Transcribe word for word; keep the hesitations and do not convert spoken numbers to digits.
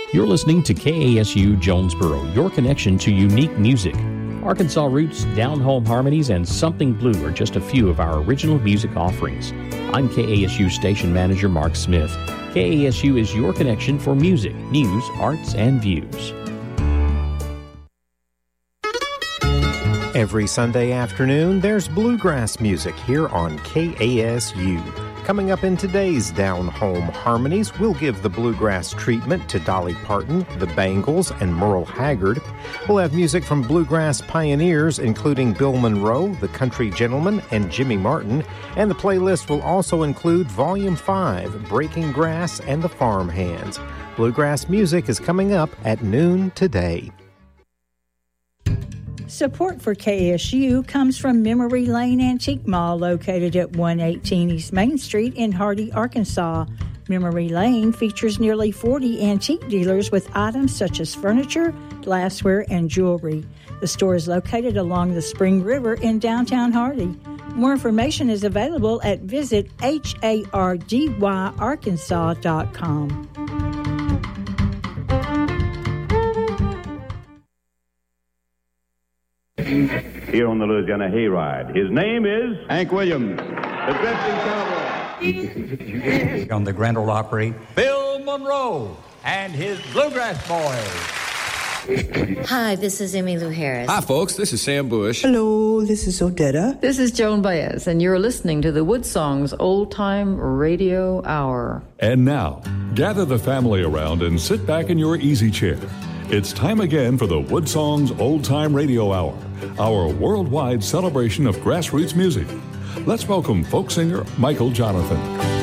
You're listening to K A S U Jonesboro, your connection to unique music. Arkansas Roots, Down Home Harmonies, and Something Blue are just a few of our original music offerings. I'm K A S U Station Manager Mark Smith. K A S U is your connection for music, news, arts, and views. Every Sunday afternoon, there's bluegrass music here on K A S U. Coming up in today's Down Home Harmonies, we'll give the bluegrass treatment to Dolly Parton, the Bangles, and Merle Haggard. We'll have music from bluegrass pioneers, including Bill Monroe, the Country Gentleman, and Jimmy Martin. And the playlist will also include Volume five, Breaking Grass, and the Farm Hands. Bluegrass music is coming up at noon today. Support for K A S U comes from Memory Lane Antique Mall, located at one eighteen East Main Street in Hardy, Arkansas. Memory Lane features nearly forty antique dealers with items such as furniture, glassware, and jewelry. The store is located along the Spring River in downtown Hardy. More information is available at visit hardy arkansas dot com. Here on the Louisiana Hayride, his name is Hank Williams, the drifting cowboy. On the Grand Ole Opry, Bill Monroe and his Bluegrass Boys. Hi, this is Emmylou Harris. Hi, folks. This is Sam Bush. Hello, this is Odetta. This is Joan Baez, and you're listening to the Wood Songs Old Time Radio Hour. And now, gather the family around and sit back in your easy chair. It's time again for the Wood Songs Old Time Radio Hour, our worldwide celebration of grassroots music. Let's welcome folk singer Michael Jonathan.